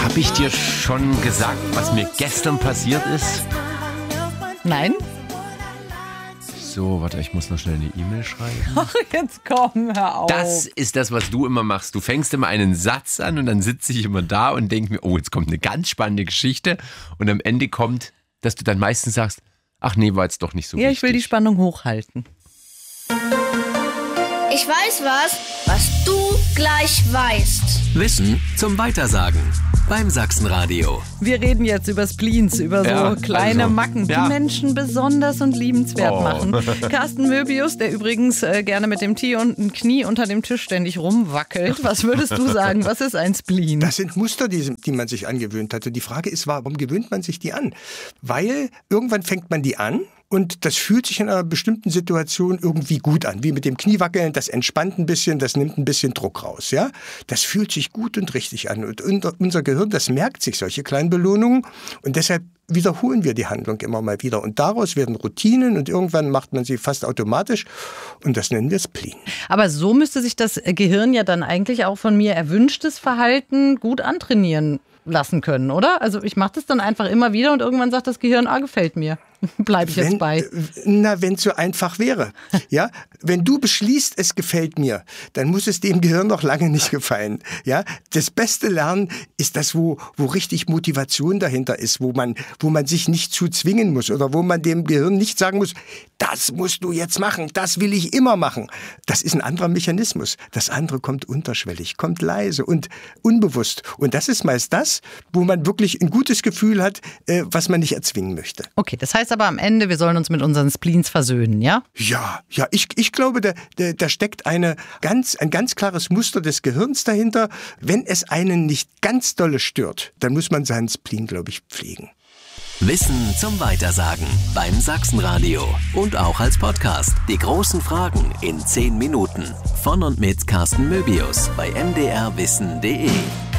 Habe ich dir schon gesagt, was mir gestern passiert ist? Nein? So, warte, ich muss noch schnell eine E-Mail schreiben. Ach, jetzt komm, hör auf. Das ist das, was du immer machst. Du fängst immer einen Satz an und dann sitze ich immer da und denke mir, oh, jetzt kommt eine ganz spannende Geschichte. Und am Ende kommt, dass du dann meistens sagst, ach nee, war jetzt doch nicht so wichtig. Ja, ich will die Spannung hochhalten. Ich weiß was du gleich weißt. Wissen zum Weitersagen beim Sachsenradio. Wir reden jetzt über Spleens, über so kleine Macken, die Menschen besonders und liebenswert machen. Carsten Möbius, der übrigens gerne mit dem Knie unter dem Tisch ständig rumwackelt. Was würdest du sagen, was ist ein Spleen? Das sind Muster, die man sich angewöhnt hatte. Die Frage ist, warum gewöhnt man sich die an? Weil irgendwann fängt man die an. Und das fühlt sich in einer bestimmten Situation irgendwie gut an. Wie mit dem Kniewackeln, das entspannt ein bisschen, das nimmt ein bisschen Druck raus. Ja? Das fühlt sich gut und richtig an. Und unser Gehirn, das merkt sich solche kleinen Belohnungen. Und deshalb wiederholen wir die Handlung immer mal wieder. Und daraus werden Routinen und irgendwann macht man sie fast automatisch. Und das nennen wir Spleen. Aber so müsste sich das Gehirn ja dann eigentlich auch von mir erwünschtes Verhalten gut antrainieren lassen können, oder? Also ich mache das dann einfach immer wieder und irgendwann sagt das Gehirn, gefällt mir. Bleibe ich jetzt bei. Wenn es so einfach wäre. Ja? Wenn du beschließt, es gefällt mir, dann muss es dem Gehirn noch lange nicht gefallen. Ja? Das beste Lernen ist das, wo richtig Motivation dahinter ist, wo man sich nicht zu zwingen muss oder wo man dem Gehirn nicht sagen muss, das musst du jetzt machen, das will ich immer machen. Das ist ein anderer Mechanismus. Das andere kommt unterschwellig, kommt leise und unbewusst. Und das ist meist das, wo man wirklich ein gutes Gefühl hat, was man nicht erzwingen möchte. Okay, das heißt aber am Ende, wir sollen uns mit unseren Spleens versöhnen, ja? Ja, ich glaube, da steckt ein ganz klares Muster des Gehirns dahinter. Wenn es einen nicht ganz dolle stört, dann muss man seinen Spleen, glaube ich, pflegen. Wissen zum Weitersagen beim Sachsenradio und auch als Podcast. Die großen Fragen in 10 Minuten. Von und mit Carsten Möbius bei mdrwissen.de.